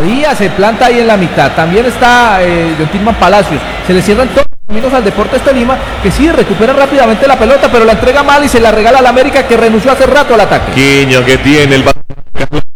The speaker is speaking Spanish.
todavía se planta ahí en la mitad. También está John Tilman Palacios. Se le cierran todos los caminos al Deportes Tolima, que sí recupera rápidamente la pelota, pero la entrega mal y se la regala al América, que renunció hace rato al ataque. Quiño, que tiene el